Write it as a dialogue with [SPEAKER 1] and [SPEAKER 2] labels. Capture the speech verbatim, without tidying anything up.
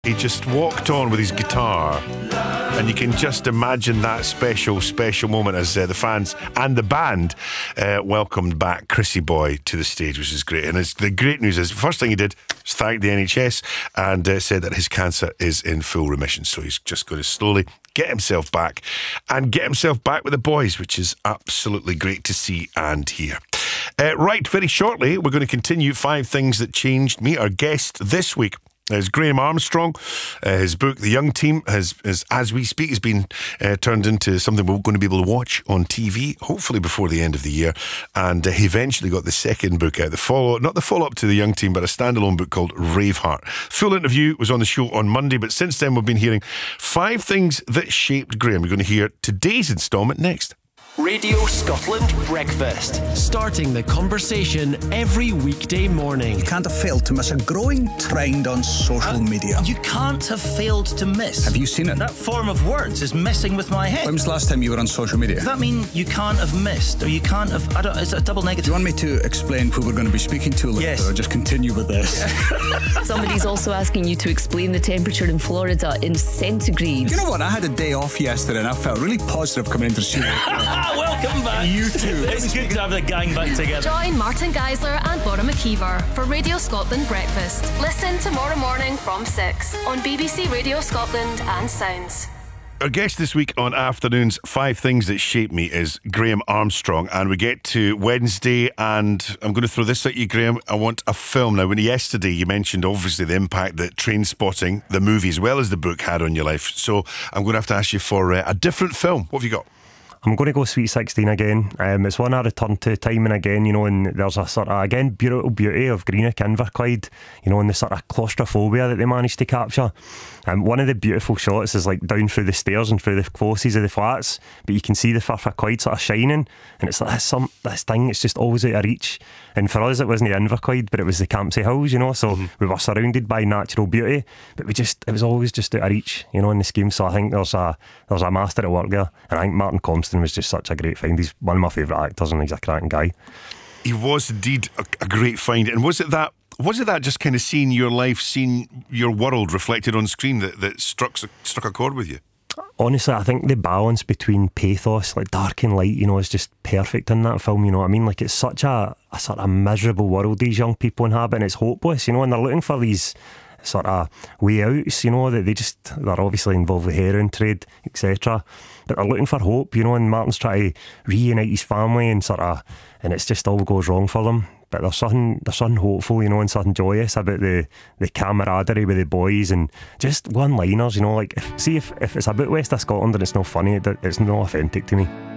[SPEAKER 1] He just walked on with his guitar, and you can just imagine that special, special moment as uh, the fans and the band uh, welcomed back Chrissy Boy to the stage, which is great. And it's, the great news is, the first thing he did was thank the N H S and uh, said that his cancer is in full remission. So he's just going to slowly get himself back and get himself back with the boys, which is absolutely great to see and hear. Uh, right, very shortly, we're going to continue Five Things That Changed Me. Our guest this week is Graham Armstrong. Uh, his book, The Young Team, has, has as we speak, has been uh, turned into something we're going to be able to watch on T V, hopefully before the end of the year. And uh, he eventually got the second book out, the follow, not the follow-up to The Young Team, but a standalone book called Raveheart. Full interview was on the show on Monday, but since then we've been hearing five things that shaped Graham. We're going to hear today's instalment next.
[SPEAKER 2] Radio Scotland Breakfast.
[SPEAKER 3] Starting the conversation every weekday morning.
[SPEAKER 4] You can't have failed to miss a growing trend on social
[SPEAKER 5] uh,
[SPEAKER 4] media.
[SPEAKER 5] You can't have failed to miss.
[SPEAKER 4] Have you seen it?
[SPEAKER 5] That form of words is messing with my head.
[SPEAKER 4] When was the last time you were on social media?
[SPEAKER 5] Does that mean you can't have missed, or you can't have... I don't, is it a double negative?
[SPEAKER 4] Do you want me to explain who we're going to be speaking to later,
[SPEAKER 5] yes.
[SPEAKER 4] or just continue with this?
[SPEAKER 6] Somebody's also asking you to explain the temperature in Florida in centigrade.
[SPEAKER 4] You know what? I had a day off yesterday and I felt really positive coming into the studio.
[SPEAKER 5] Welcome back.
[SPEAKER 4] You too.
[SPEAKER 5] It's good to have the gang back together.
[SPEAKER 7] Join Martin Geisler and Bora McKeever for Radio Scotland Breakfast. Listen tomorrow morning from six on B B C Radio Scotland and Sounds.
[SPEAKER 1] Our guest this week on Afternoons Five Things That Shaped Me is Graham Armstrong, and we get to Wednesday, and I'm going to throw this at you, Graham. I want a film. Now, when yesterday you mentioned obviously the impact that Trainspotting, the movie as well as the book, had on your life, so I'm going to have to ask you for uh, a different film. What have you got?
[SPEAKER 8] I'm going to go Sweet sixteen again. Um, it's one I return to time and again, you know, and there's a sort of, again, beautiful beauty of Greenock, Inverclyde, you know, and the sort of claustrophobia that they managed to capture. Um, one of the beautiful shots is like down through the stairs and through the closes of the flats, but you can see the Firth of Clyde sort of shining, and it's like this, some, this thing that's just always out of reach. And for us, it wasn't the Inverclyde, but it was the Campsie Hills, you know, so mm-hmm. we were surrounded by natural beauty, but we just, it was always just out of reach, you know, in the scheme. So I think there's a, there's a master at work there, and I think Martin Compston was just such a great find. He's one of my favourite actors, and he's a cracking guy.
[SPEAKER 1] He was indeed a, a great find. And was it that was it that just kind of seeing your life, seeing your world reflected on screen that, that struck struck a chord with you?
[SPEAKER 8] Honestly, I think the balance between pathos, like dark and light, you know, is just perfect in that film, you know what I mean? Like, it's such a, a sort of miserable world these young people inhabit, and it's hopeless, you know, and they're looking for these sort of way outs, you know, that they just, they're obviously involved with heroin trade, et cetera, but they're looking for hope, you know, and Martin's trying to reunite his family and sort of, and it's just all goes wrong for them. But there's something, there's something hopeful, you know, and something joyous about the, the camaraderie with the boys, and just one-liners, you know, like, if, see if, if it's about West of Scotland and it's not funny, it, it's not authentic to me.